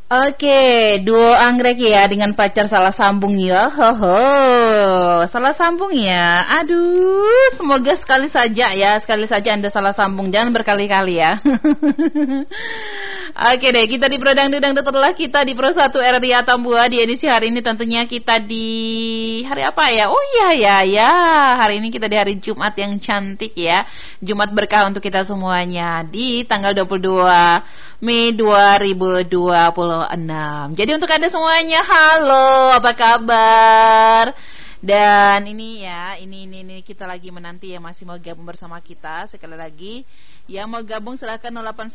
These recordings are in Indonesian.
Oke, duo anggrek ya dengan pacar salah sambung ya. Hoho, salah sambung ya. Aduh, semoga sekali saja ya, sekali saja Anda salah sambung, jangan berkali-kali ya. Oke deh, kita di Pro Dangdut telah kita di Pro 1 RRI Atambua di edisi hari ini tentunya kita di hari apa ya? Oh iya ya ya, hari ini kita di hari Jumat yang cantik ya. Jumat berkah untuk kita semuanya di tanggal 22 Mei 2026. Jadi untuk Anda semuanya, halo, apa kabar? Dan ini ya, ini kita lagi menanti yang masih mau gabung bersama kita. Sekali lagi, yang mau gabung silahkan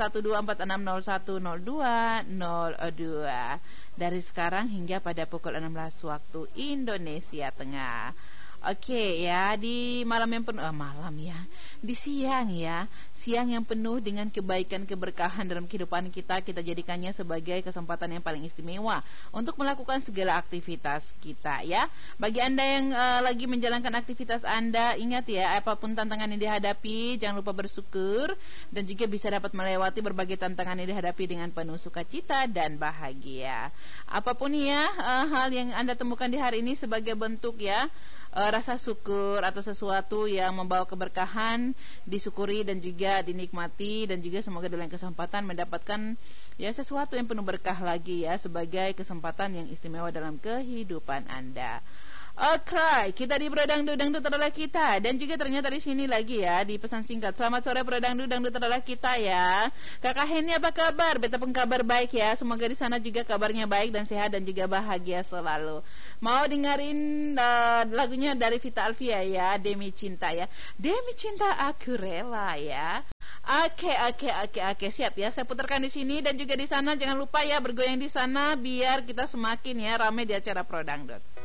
081246010202 dari sekarang hingga pada pukul 16 waktu Indonesia Tengah. Oke ya, di malam yang penuh malam ya, di siang ya, siang yang penuh dengan kebaikan keberkahan dalam kehidupan kita, kita jadikannya sebagai kesempatan yang paling istimewa untuk melakukan segala aktivitas kita ya. Bagi Anda yang lagi menjalankan aktivitas Anda, ingat ya, apapun tantangan yang dihadapi, jangan lupa bersyukur dan juga bisa dapat melewati berbagai tantangan yang dihadapi dengan penuh sukacita dan bahagia. Apapun ya hal yang Anda temukan di hari ini sebagai bentuk ya rasa syukur atau sesuatu yang membawa keberkahan, disyukuri dan juga dinikmati, dan juga semoga dalam kesempatan mendapatkan ya sesuatu yang penuh berkah lagi ya, sebagai kesempatan yang istimewa dalam kehidupan Anda. Oke, kita di Pro Dangdut adalah kita, dan juga ternyata di sini lagi ya di pesan singkat. Selamat sore Pro Dangdut adalah kita ya. Kakak Heni apa kabar? Beta pun kabar baik ya. Semoga di sana juga kabarnya baik dan sehat dan juga bahagia selalu. Mau dengerin lagunya dari Vita Alvia ya, Demi Cinta ya. Demi Cinta Aku Rela ya. Oke, siap ya. Saya putarkan di sini dan juga di sana. Jangan lupa ya bergoyang di sana biar kita semakin ya ramai di acara Pro Dangdut.